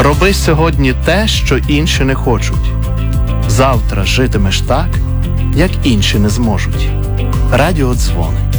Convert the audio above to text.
Роби сьогодні те, що інші не хочуть. Завтра житимеш так, як інші не зможуть. Радіодзвони.